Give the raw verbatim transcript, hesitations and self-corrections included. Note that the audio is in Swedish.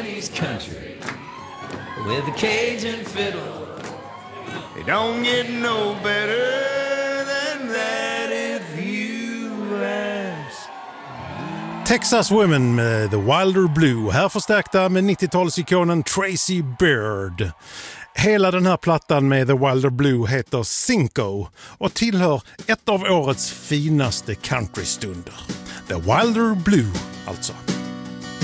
Chinese country with a Cajun fiddle. It don't get no better than that if you ask. Texas Women med The Wilder Blue. Här förstärkta med nittiotalsikonen Tracy Beard. Hela den här plattan med The Wilder Blue heter Cinco och tillhör ett av årets finaste countrystunder. The Wilder Blue alltså.